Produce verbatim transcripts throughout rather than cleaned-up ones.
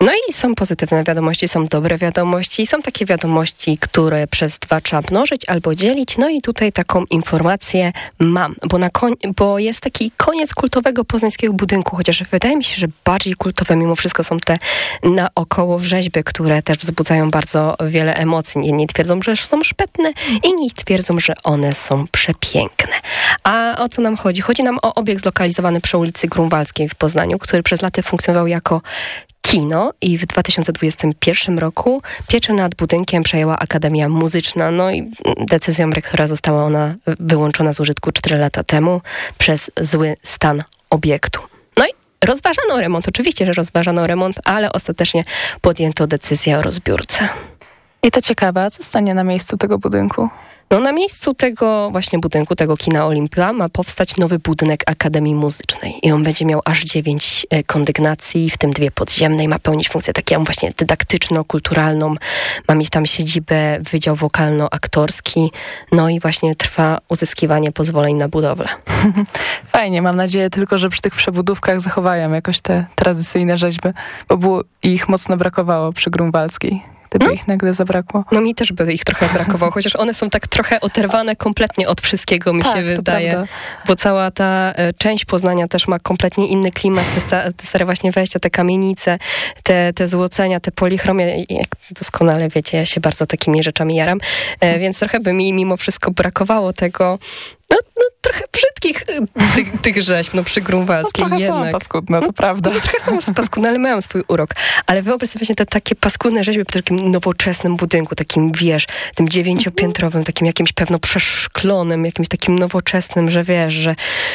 No i są pozytywne wiadomości, są dobre wiadomości, są takie wiadomości, które przez dwa trzeba mnożyć albo dzielić. No i tutaj taką informację mam, bo, na koń, bo jest taki koniec kultowego poznańskiego budynku, chociaż wydaje mi się, że bardziej kultowe mimo wszystko są te naokoło rzeźby, które też wzbudzają bardzo wiele emocji. Jedni twierdzą, że są szpetne, inni twierdzą, że one są przepiękne. A o co nam chodzi? Chodzi nam o obiekt zlokalizowany przy ulicy Grunwaldzkiej w Poznaniu, który przez lata funkcjonował jako kino i w dwa tysiące dwudziestym pierwszym roku pieczę nad budynkiem przejęła Akademia Muzyczna. No i decyzją rektora została ona wyłączona z użytku cztery lata temu przez zły stan obiektu. No i rozważano remont, oczywiście, że rozważano remont, ale ostatecznie podjęto decyzję o rozbiórce. I to ciekawe, a co stanie na miejscu tego budynku? No na miejscu tego właśnie budynku, tego kina Olimpia ma powstać nowy budynek Akademii Muzycznej i on będzie miał aż dziewięć kondygnacji, w tym dwie podziemne i ma pełnić funkcję taką właśnie dydaktyczno-kulturalną. Ma mieć tam siedzibę, wydział wokalno-aktorski, no i właśnie trwa uzyskiwanie pozwoleń na budowlę. Fajnie, mam nadzieję tylko, że przy tych przebudówkach zachowają jakoś te tradycyjne rzeźby, bo było ich mocno brakowało przy Grunwaldzkiej. Gdyby no. ich nagle zabrakło. No mi też by ich trochę brakowało, chociaż one są tak trochę oderwane kompletnie od wszystkiego, mi tak, się wydaje. Bo cała ta e, część Poznania też ma kompletnie inny klimat, te, sta, te stare właśnie wejścia, te kamienice, te, te złocenia, te polichromie. Jak doskonale wiecie, ja się bardzo takimi rzeczami jaram, e, więc trochę by mi mimo wszystko brakowało tego, no, no trochę brzydkich tych, tych rzeźb, no przy Grunwaldzkiej no, trochę jednak. są paskudne, to prawda. No, trochę są paskudne, ale mają swój urok. Ale wyobraź sobie właśnie te takie paskudne rzeźby przy takim nowoczesnym budynku, takim, wiesz, tym dziewięciopiętrowym, takim jakimś pewno przeszklonym, jakimś takim nowoczesnym, że wiesz, że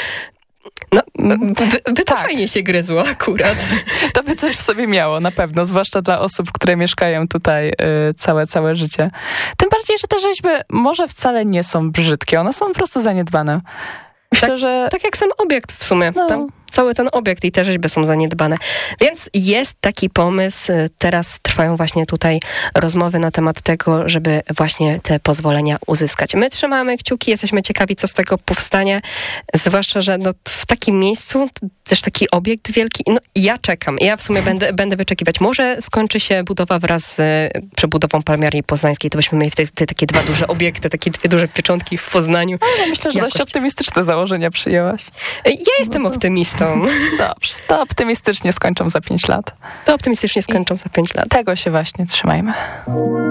no, by, by to tak. fajnie się gryzło akurat. To by coś w sobie miało, na pewno, zwłaszcza dla osób, które mieszkają tutaj y, całe, całe życie. Tym bardziej, że te rzeźby może wcale nie są brzydkie, one są po prostu zaniedbane. Myślę, tak, że... Tak jak sam obiekt w sumie. No. Tam cały ten obiekt i te rzeźby są zaniedbane. Więc jest taki pomysł. Teraz trwają właśnie tutaj rozmowy na temat tego, żeby właśnie te pozwolenia uzyskać. My trzymamy kciuki, jesteśmy ciekawi, co z tego powstanie. Zwłaszcza, że no, w takim miejscu też taki obiekt wielki. No, ja czekam. Ja w sumie będę, będę wyczekiwać. Może skończy się budowa wraz z przebudową Palmiarii Poznańskiej. To byśmy mieli wtedy te, takie dwa duże obiekty, takie dwie duże pieczątki w Poznaniu. Ale myślę, że Jakość. dość optymistyczne założenia przyjęłaś. Ja jestem optymistą. Dobrze, to optymistycznie skończą za pięć lat. To optymistycznie skończą I za pięć lat. Tego się właśnie trzymajmy.